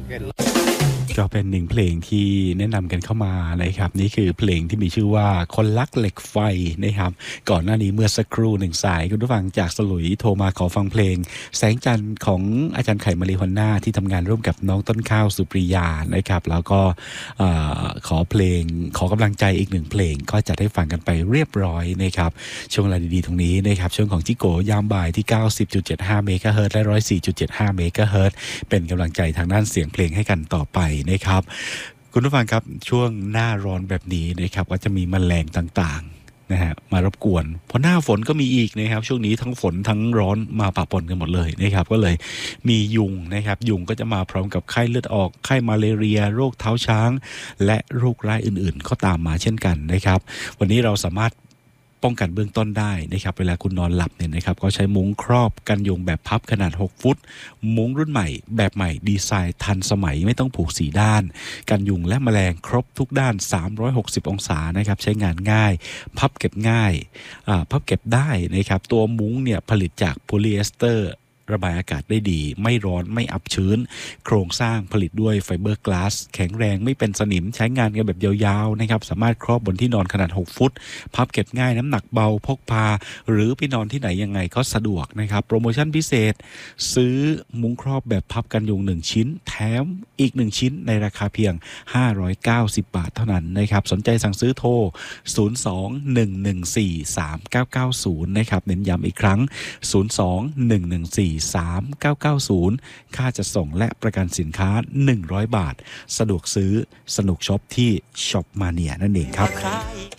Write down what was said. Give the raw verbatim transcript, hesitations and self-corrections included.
ก็เป็นหนึ่งเพลงที่แนะนำกันเข้ามานะครับนี่คือเพลงที่มีชื่อว่าคนรักเหล็กไฟนะครับก่อนหน้านี้เมื่อสักครู่หนึ่งสายคุณผู้ฟังจากสลุยโทรมาขอฟังเพลงแสงจันทร์ของอาจารย์ไข่มารีฮอนนาที่ทำงานร่วมกับน้องต้นข้าวสุปริยานะครับแล้วก็ขอเพลงขอกำลังใจอีกหนึ่งเพลงก็จะได้ฟังกันไปเรียบร้อยนะครับช่วงเวลาดีๆตรงนี้นะครับช่วงของจิโกยามบ่ายที่ เก้าสิบจุดเจ็ดห้า เมกะเฮิรตซ์และ หนึ่งร้อยสี่จุดเจ็ดห้า เมกะเฮิรตซ์เป็นกำลังใจทางด้านเสียงเพลงให้กันต่อไปนะครับคุณผู้ฟังครับช่วงหน้าร้อนแบบนี้นะครับก็จะมีแมลงต่างๆนะฮะมารบกวนพอหน้าฝนก็มีอีกนะครับช่วงนี้ทั้งฝนทั้งร้อนมาปะปนกันหมดเลยนะครับก็เลยมียุงนะครับยุงก็จะมาพร้อมกับไข้เลือดออกไข้มาเลเรียโรคเท้าช้างและโรคร้ายอื่นๆก็ตามมาเช่นกันนะครับวันนี้เราสามารถป้องกันเบื้องต้นได้นะครับเวลาคุณนอนหลับเนี่ยนะครับก็ใช้มุ้งครอบกันยุงแบบพับขนาดหกฟุตมุ้งรุ่นใหม่แบบใหม่ดีไซน์ทันสมัยไม่ต้องผูกสีด้านกันยุงและแมลงครบทุกด้านสามร้อยหกสิบองศานะครับใช้งานง่ายพับเก็บง่ายอ่าพับเก็บได้นะครับตัวมุ้งเนี่ยผลิตจากโพลีเอสเตอร์ระบายอากาศได้ดีไม่ร้อนไม่อับชื้นโครงสร้างผลิตด้วยไฟเบอร์กลาสแข็งแรงไม่เป็นสนิมใช้งานกันแบบยาวๆนะครับสามารถครอบบนที่นอนขนาดหกฟุตพับเก็บง่ายน้ำหนักเบาพกพาหรือไปนอนที่ไหนยังไงก็สะดวกนะครับโปรโมชั่นพิเศษซื้อมุ้งครอบแบบพับกันยุงหนึ่งชิ้นแถมอีกหนึ่งชิ้นในราคาเพียงห้าร้อยเก้าสิบบาทเท่านั้นนะครับสนใจสั่งซื้อโทรศูนย์ สอง หนึ่ง หนึ่ง สี่ สาม เก้า เก้า ศูนย์นะครับเน้นย้ำอีกครั้งศูนย์ สอง หนึ่ง หนึ่ง สี่ สาม เก้า เก้า ศูนย์ค่าจัดส่งและประกันสินค้าหนึ่งร้อยบาทสะดวกซื้อสนุกช็อปที่ช็อปมาเนียนั่นเองครับ